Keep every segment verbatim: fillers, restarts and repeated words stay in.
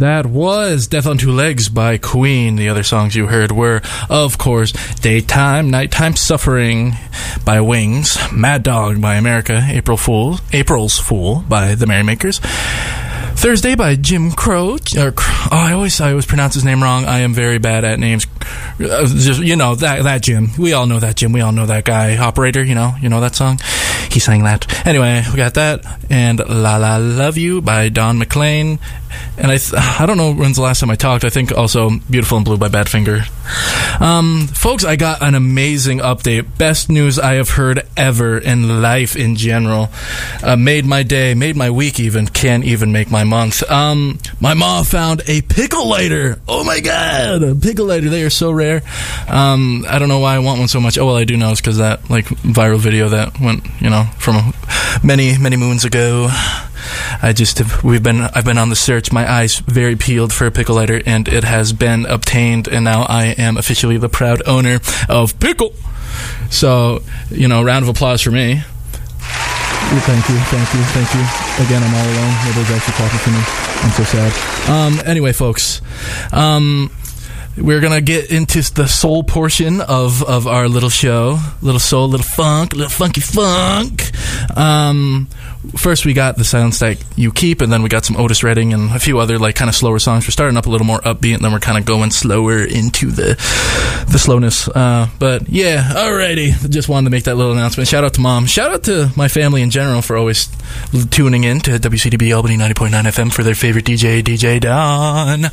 That was Death on Two Legs by Queen. The other songs you heard were, of course, Daytime, Nighttime Suffering by Wings, Mad Dog by America, April Fool, April's Fool by the Merrymakers, Thursday by Jim Crow. Or, oh, I always I always pronounce his name wrong. I am very bad at names. Uh, just, you know that that Jim. We all know that Jim. We all know that guy. Operator. You know. You know that song. He sang that. Anyway, we got that and La La Love You by Don McLean. And I th- I don't know when's the last time I talked. I think also Beautiful and Blue by Badfinger. Um, folks, I got an amazing update. Best news I have heard ever in life in general. Uh, made my day, made my week even, can't even make my month. Um, my mom found a pickle lighter. Oh my god, a pickle lighter. They are so rare. Um, I don't know why I want one so much. Oh, well, I do know it's because that like viral video that went, you know, from many, many moons ago. I just have, we've been I've been on the search, my eyes very peeled for a pickle lighter, and it has been obtained, and now I am officially the proud owner of Pickle. So, you know, round of applause for me. Thank you, thank you, thank you. Again, I'm all alone. Nobody's actually talking to me. I'm so sad. Um, anyway, folks, um, we're gonna get into the soul portion of, of our little show. Little soul, little funk, little funky funk. Um, first we got The Silence That You Keep, and then we got some Otis Redding and a few other like kind of slower songs. We're starting up a little more upbeat, and then we're kind of going slower into the the slowness. Uh, but yeah, alrighty. Just wanted to make that little announcement. Shout out to Mom. Shout out to my family in general for always tuning in to W C D B Albany ninety point nine F M for their favorite D J, D J Don.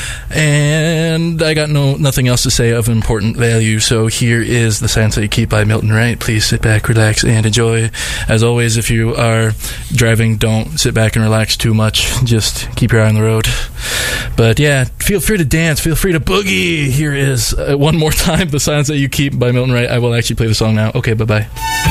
And I got no nothing else to say of important value, so here is The Silence That You Keep by Milton Wright. Please sit back, relax, and enjoy. As always, if you are driving, don't sit back and relax too much. Just keep your eye on the road. But yeah, feel free to dance, feel free to boogie. Here is uh, one more time, The Silence That You Keep by Milton Wright. I will actually play the song now. Okay, bye-bye.